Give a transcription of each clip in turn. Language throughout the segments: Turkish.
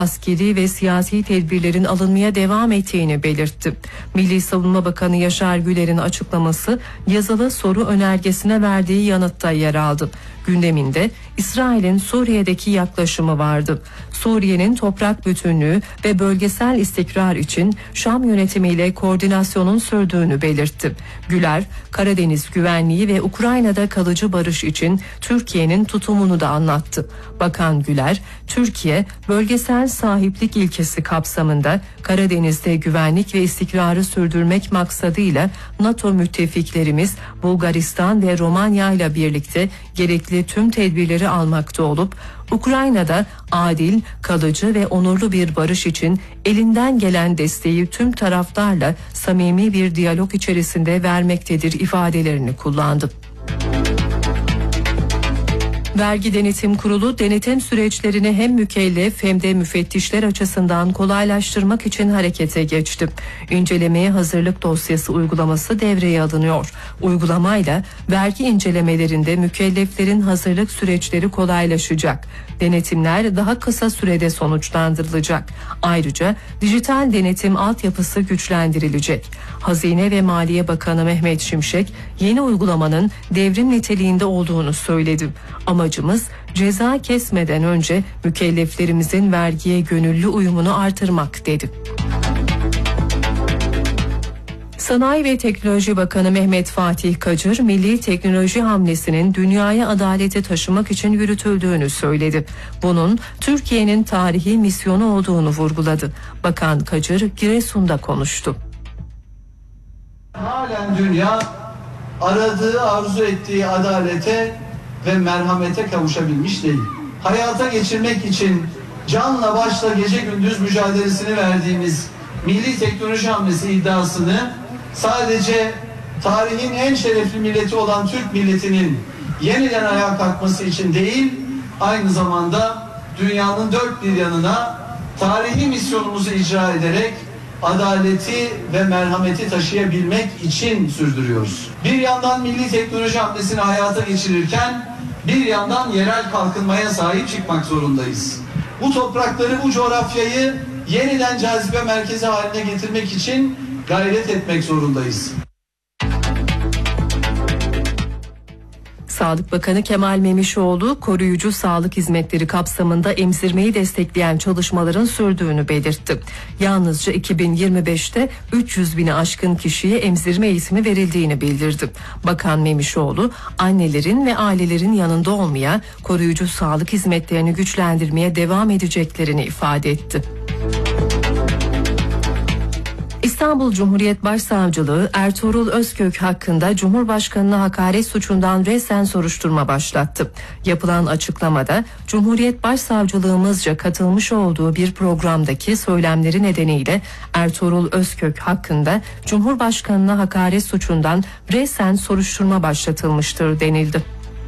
askeri ve siyasi tedbirlerin alınmaya devam ettiğini belirtti. Milli Savunma Bakanı Yaşar Güler'in açıklaması yazılı soru önergesine verdiği yanıtta yer aldı. Gündeminde İsrail'in Suriye'deki yaklaşımı vardı. Suriye'nin toprak bütünlüğü ve bölgesel istikrar için Şam yönetimiyle koordinasyonun sürdüğünü belirtti. Güler, Karadeniz güvenliği ve Ukrayna'da kalıcı barış için Türkiye'nin tutumunu da anlattı. Bakan Güler, Türkiye bölgesel sahiplik ilkesi kapsamında Karadeniz'de güvenlik ve istikrarı sürdürmek maksadıyla NATO müttefiklerimiz Bulgaristan ve Romanya ile birlikte gerekli tüm tedbirleri almakta olup Ukrayna'da adil, kalıcı ve onurlu bir barış için elinden gelen desteği tüm taraflarla samimi bir diyalog içerisinde vermektedir ifadelerini kullandı. Vergi Denetim Kurulu denetim süreçlerini hem mükellef hem de müfettişler açısından kolaylaştırmak için harekete geçti. İncelemeye hazırlık dosyası uygulaması devreye alınıyor. Uygulamayla vergi incelemelerinde mükelleflerin hazırlık süreçleri kolaylaşacak. Denetimler daha kısa sürede sonuçlandırılacak. Ayrıca dijital denetim altyapısı güçlendirilecek. Hazine ve Maliye Bakanı Mehmet Şimşek yeni uygulamanın devrim niteliğinde olduğunu söyledi. Amacımız ceza kesmeden önce mükelleflerimizin vergiye gönüllü uyumunu artırmak dedi. Sanayi ve Teknoloji Bakanı Mehmet Fatih Kacır, milli teknoloji hamlesinin dünyaya adaleti taşımak için yürütüldüğünü söyledi. Bunun Türkiye'nin tarihi misyonu olduğunu vurguladı. Bakan Kacır, Giresun'da konuştu. Halen dünya arzu ettiği adalete ve merhamete kavuşabilmiş değil. Hayata geçirmek için canla başla gece gündüz mücadelesini verdiğimiz milli teknoloji hamlesi iddiasını sadece tarihin en şerefli milleti olan Türk milletinin yeniden ayağa kalkması için değil, aynı zamanda dünyanın dört bir yanına tarihi misyonumuzu icra ederek adaleti ve merhameti taşıyabilmek için sürdürüyoruz. Bir yandan milli teknoloji hamlesini hayata geçirirken bir yandan yerel kalkınmaya sahip çıkmak zorundayız. Bu toprakları, bu coğrafyayı yeniden cazibe merkezi haline getirmek için gayret etmek zorundayız. Sağlık Bakanı Kemal Memişoğlu, koruyucu sağlık hizmetleri kapsamında emzirmeyi destekleyen çalışmaların sürdüğünü belirtti. Yalnızca 2025'te 300 bini aşkın kişiye emzirme eğitimi verildiğini bildirdi. Bakan Memişoğlu, annelerin ve ailelerin yanında olmaya, koruyucu sağlık hizmetlerini güçlendirmeye devam edeceklerini ifade etti. İstanbul Cumhuriyet Başsavcılığı Ertuğrul Özkök hakkında Cumhurbaşkanı'na hakaret suçundan resen soruşturma başlattı. Yapılan açıklamada Cumhuriyet Başsavcılığımızca katılmış olduğu bir programdaki söylemleri nedeniyle Ertuğrul Özkök hakkında Cumhurbaşkanı'na hakaret suçundan resen soruşturma başlatılmıştır denildi.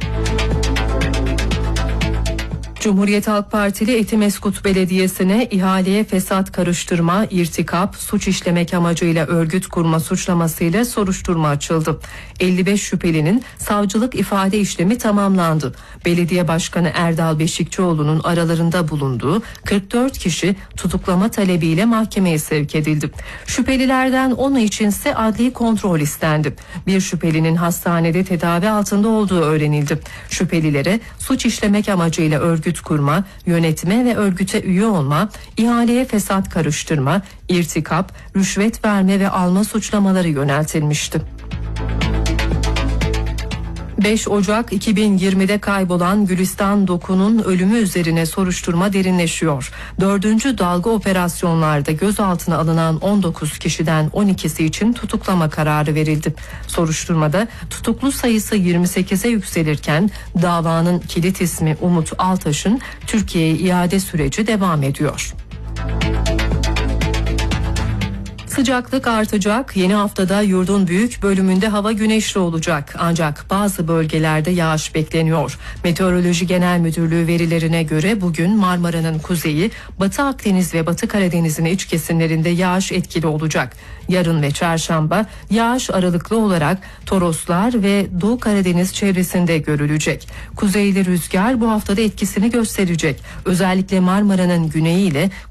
Cumhuriyet Halk Partili Etimeskut Belediyesi'ne ihaleye fesat karıştırma, irtikap, suç işlemek amacıyla örgüt kurma suçlamasıyla soruşturma açıldı. 55 şüphelinin savcılık ifade işlemi tamamlandı. Belediye Başkanı Erdal Beşikçioğlu'nun aralarında bulunduğu 44 kişi tutuklama talebiyle mahkemeye sevk edildi. Şüphelilerden 10'u içinse adli kontrol istendi. Bir şüphelinin hastanede tedavi altında olduğu öğrenildi. Şüphelilere suç işlemek amacıyla örgüt kurma, yönetme ve örgüte üye olma, ihaleye fesat karıştırma, irtikap, rüşvet verme ve alma suçlamaları yöneltilmişti. 5 Ocak 2020'de kaybolan Gülistan Doku'nun ölümü üzerine soruşturma derinleşiyor. 4. dalga operasyonlarda gözaltına alınan 19 kişiden 12'si için tutuklama kararı verildi. Soruşturmada tutuklu sayısı 28'e yükselirken davanın kilit ismi Umut Altaş'ın Türkiye'ye iade süreci devam ediyor. Sıcaklık artacak. Yeni haftada yurdun büyük bölümünde hava güneşli olacak. Ancak bazı bölgelerde yağış bekleniyor. Meteoroloji Genel Müdürlüğü verilerine göre bugün Marmara'nın kuzeyi, Batı Akdeniz ve Batı Karadeniz'in iç kesimlerinde yağış etkili olacak. Yarın ve çarşamba yağış aralıklı olarak Toroslar ve Doğu Karadeniz çevresinde görülecek. Kuzeyli rüzgar bu haftada etkisini gösterecek. Özellikle Marmara'nın güneyi ile